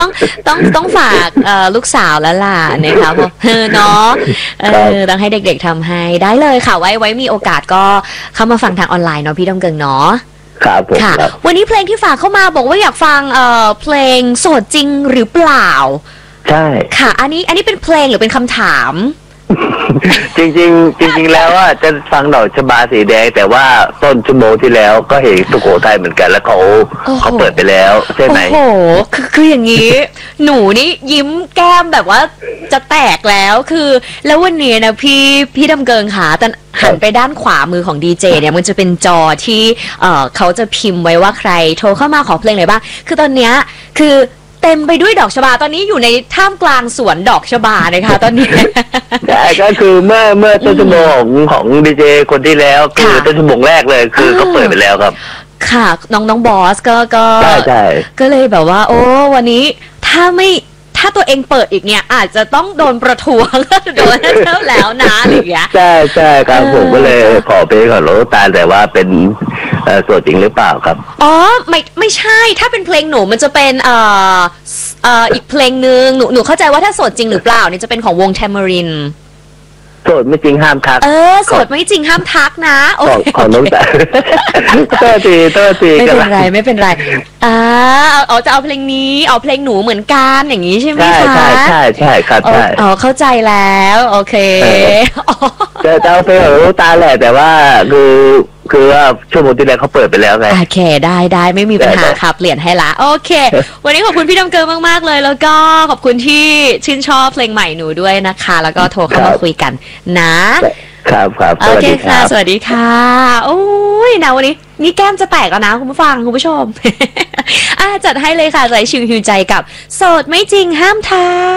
ต้องฝากลูกสาวแล้วล่ะนะคะเพราะเนาะต้องให้เด็กๆทำให้ได้เลยค่ะไว้มีโอกาสก็เข้ามาฟังทางออนไลน์เนาะพี่ดำเกิงเนาะครับผมค่ะวันนี้เพลงที่ฝากเข้ามาบอกว่าอยากฟังเพลงโสดจริงหรือเปล่าใช่ค่ะอันนี้เป็นเพลงหรือเป็นคำถามจริงแล้วว่าจะฟังดอกชบาสีแดงแต่ว่าต้นชั่วโมงที่แล้วก็เห็นสุโขทัยเหมือนกันแล้วเขาเปิดไปแล้วใช่ไหมโอ้โหคืออย่างนี้หนูนี่ยิ้มแก้มแบบว่าจะแตกแล้วคือแล้ววันนี้นะพี่ดำเกิงค่ะแต่หันไปด้านขวามือของดีเจเนี่ยมันจะเป็นจอที่เขาจะพิมพ์ไว้ว่าใครโทรเข้ามาขอเพลงอะไรบ้างคือตอนเนี้ยคือเต็มไปด้วยดอกชบาตอนนี้อยู่ในท่ามกลางสวนดอกชบานะคะตอนนี้ใช่ก็คือเมื่อต้นชั่วโมงของดีเจคนที่แล้วคือต้นชั่วโมงแรกเลยคือเขาเปิดไปแล้วครับค่ะน้องบอสก็ใช่ก็เลยแบบว่าโอ้วันนี้ถ้าตัวเองเปิดอีกเนี่ยอาจจะต้องโดนประท้วงโดนแล้วนะอะไรอย่างเงี้ยใช่ครับผมก็เลยขอเพลงของโรตาแต่ว่าเป็นโสดจริงหรือเปล่าครับอ๋อไม่ใช่ถ้าเป็นเพลงหนูมันจะเป็นอีกเพลงนึงหนูเข้าใจว่าถ้าโสดจริงหรือเปล่าเนี่ยจะเป็นของวง Tamarin โสดไม่จริงห้ามทักโสดไม่จริงห้ามทักนะของน้องแต่ตัวทีไม่เป็นไรจะเอาเพลงนี้เอาเพลงหนูเหมือนกันอย่างนี้ใช่ไหมคะใช่ครับใช่เข้าใจแล้วโอเคจะเอาเพลงของน้องตาแหละแต่ว่าคือว่าชั่วโมงที่แล้วเขาเปิดไปแล้วไงโอเคได้ไม่มีปัญหาค่ะเปลี่ยนให้ละโอเควันนี้ขอบคุณพี่ดำเกิงมากๆเลยแล้วก็ขอบคุณที่ชื่นชอบเพลงใหม่หนูด้วยนะคะแล้วก็โทรเข้ามาคุยกันนะครับโอเคค่ะสวัสดีค่ะโอ้ยนะวันนี้นี่แก้มจะแตกแล้วนะคุณผู้ฟังคุณผู้ชมจัดให้เลยค่ะใจชิวหิวใจกับโสดไม่จริงห้ามทัก